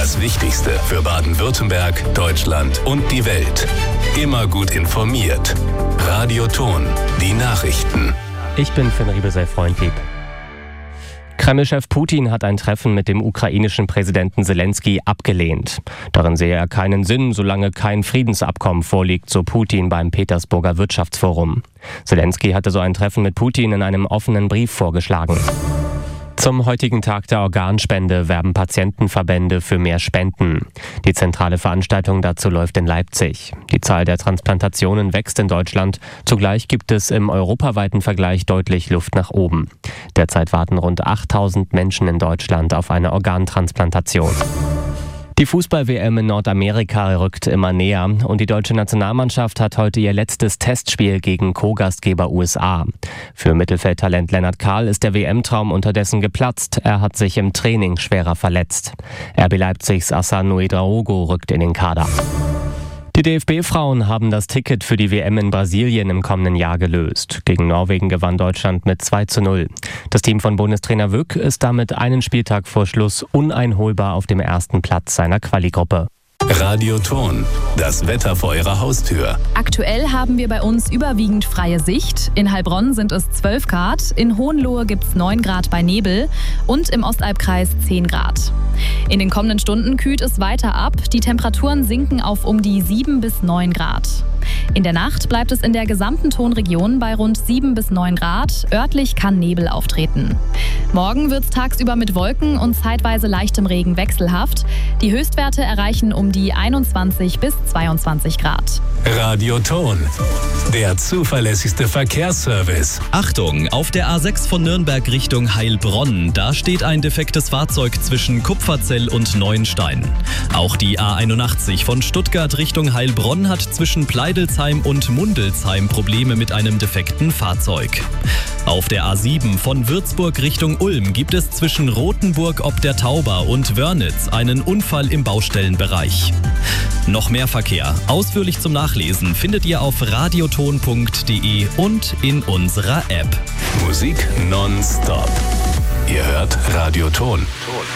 Das Wichtigste für Baden-Württemberg, Deutschland und die Welt. Immer gut informiert. Radio Ton, die Nachrichten. Ich bin Finn Riebesell-Freundlieb. Kreml-Chef Putin hat ein Treffen mit dem ukrainischen Präsidenten Zelensky abgelehnt. Darin sehe er keinen Sinn, solange kein Friedensabkommen vorliegt, so Putin beim Petersburger Wirtschaftsforum. Zelensky hatte so ein Treffen mit Putin in einem offenen Brief vorgeschlagen. Zum heutigen Tag der Organspende werben Patientenverbände für mehr Spenden. Die zentrale Veranstaltung dazu läuft in Leipzig. Die Zahl der Transplantationen wächst in Deutschland. Zugleich gibt es im europaweiten Vergleich deutlich Luft nach oben. Derzeit warten rund 8.000 Menschen in Deutschland auf eine Organtransplantation. Die Fußball-WM in Nordamerika rückt immer näher und die deutsche Nationalmannschaft hat heute ihr letztes Testspiel gegen Co-Gastgeber USA. Für Mittelfeldtalent Lennart Kahl ist der WM-Traum unterdessen geplatzt. Er hat sich im Training schwerer verletzt. RB Leipzigs Hassan Ouedraogo rückt in den Kader. Die DFB-Frauen haben das Ticket für die WM in Brasilien im kommenden Jahr gelöst. Gegen Norwegen gewann Deutschland mit 2:0. Das Team von Bundestrainer Wück ist damit einen Spieltag vor Schluss uneinholbar auf dem ersten Platz seiner Quali-Gruppe. Radio Ton, das Wetter vor Ihrer Haustür. Aktuell haben wir bei uns überwiegend freie Sicht. In Heilbronn sind es 12 Grad, in Hohenlohe gibt es 9 Grad bei Nebel und im Ostalbkreis 10 Grad. In den kommenden Stunden kühlt es weiter ab. Die Temperaturen sinken auf um die 7 bis 9 Grad. In der Nacht bleibt es in der gesamten Tonregion bei rund 7 bis 9 Grad. Örtlich kann Nebel auftreten. Morgen wird es tagsüber mit Wolken und zeitweise leichtem Regen wechselhaft. Die Höchstwerte erreichen um die 21 bis 22 Grad. Radio Ton, der zuverlässigste Verkehrsservice. Achtung, auf der A6 von Nürnberg Richtung Heilbronn, da steht ein defektes Fahrzeug zwischen Kupferzell und Neuenstein. Auch die A81 von Stuttgart Richtung Heilbronn hat zwischen Pleidelsheim und Mundelsheim Probleme mit einem defekten Fahrzeug. Auf der A7 von Würzburg Richtung Ulm gibt es zwischen Rothenburg ob der Tauber und Wörnitz einen Unfall im Baustellenbereich. Noch mehr Verkehr, ausführlich zum Nachlesen, findet ihr auf radioton.de und in unserer App. Musik nonstop. Ihr hört Radio Ton.